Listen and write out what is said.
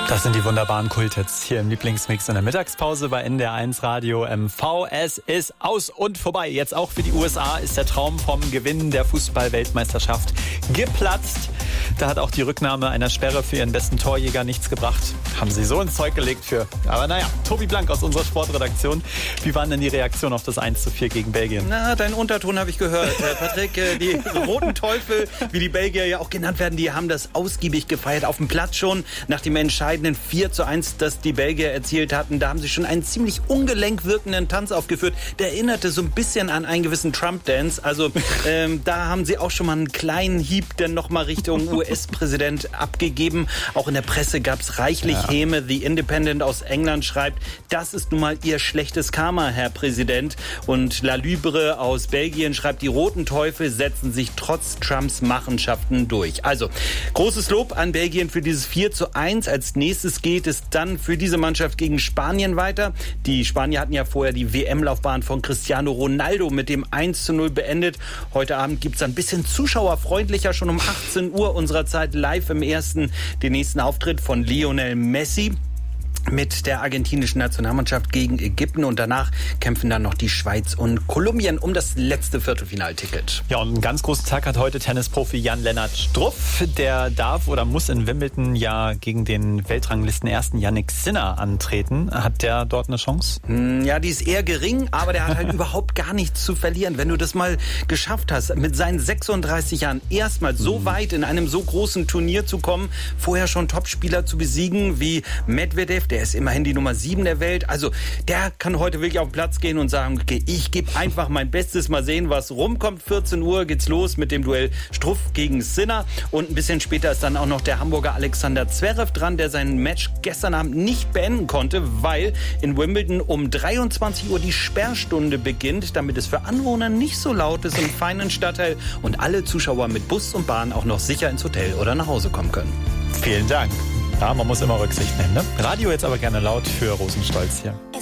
Das sind die wunderbaren Kulthits hier im Lieblingsmix in der Mittagspause bei NDR1 Radio MV. Es ist aus und vorbei. Jetzt auch für die USA ist der Traum vom Gewinn der Fußball-Weltmeisterschaft geplatzt. Da hat auch die Rücknahme einer Sperre für ihren besten Torjäger nichts gebracht. Haben sie so ins Zeug gelegt für. Aber naja, Tobi Blank aus unserer Sportredaktion. Wie waren denn die Reaktionen auf das 1:4 gegen Belgien? Na, deinen Unterton habe ich gehört, Patrick. Die roten Teufel, wie die Belgier ja auch genannt werden, die haben das ausgiebig gefeiert. Auf dem Platz schon nach dem entscheidenden 4:1, das die Belgier erzielt hatten. Da haben sie schon einen ziemlich ungelenk wirkenden Tanz aufgeführt. Der erinnerte so ein bisschen an einen gewissen Trump-Dance. Also da haben sie auch schon mal einen kleinen Hieb dann nochmal Richtung US-Präsident abgegeben. Auch in der Presse gab es reichlich Häme. The Independent aus England schreibt, das ist nun mal ihr schlechtes Karma, Herr Präsident. Und La Libre aus Belgien schreibt, die roten Teufel setzen sich trotz Trumps Machenschaften durch. Also, großes Lob an Belgien für dieses 4:1. Als nächstes geht es dann für diese Mannschaft gegen Spanien weiter. Die Spanier hatten ja vorher die WM-Laufbahn von Cristiano Ronaldo mit dem 1:0 beendet. Heute Abend gibt es ein bisschen zuschauerfreundlicher, schon um 18 Uhr unserer Zeit live im Ersten den nächsten Auftritt von Lionel Messi mit der argentinischen Nationalmannschaft gegen Ägypten, und danach kämpfen dann noch die Schweiz und Kolumbien um das letzte Viertelfinalticket. Ja, und einen ganz großen Tag hat heute Tennisprofi Jan-Lennart Struff. Der darf oder muss in Wimbledon ja gegen den Weltranglisten-Ersten Jannik Sinner antreten. Hat der dort eine Chance? Ja, die ist eher gering, aber der hat halt überhaupt gar nichts zu verlieren. Wenn du das mal geschafft hast, mit seinen 36 Jahren erstmal so weit in einem so großen Turnier zu kommen, vorher schon Topspieler zu besiegen wie Medvedev, der ist immerhin die Nummer 7 der Welt. Also der kann heute wirklich auf den Platz gehen und sagen, okay, ich gebe einfach mein Bestes, mal sehen, was rumkommt. 14 Uhr geht's los mit dem Duell Struff gegen Sinner. Und ein bisschen später ist dann auch noch der Hamburger Alexander Zverev dran, der sein Match gestern Abend nicht beenden konnte, weil in Wimbledon um 23 Uhr die Sperrstunde beginnt, damit es für Anwohner nicht so laut ist im feinen Stadtteil und alle Zuschauer mit Bus und Bahn auch noch sicher ins Hotel oder nach Hause kommen können. Vielen Dank. Ja, man muss immer Rücksicht nehmen, ne? Radio jetzt aber gerne laut für Rosenstolz hier.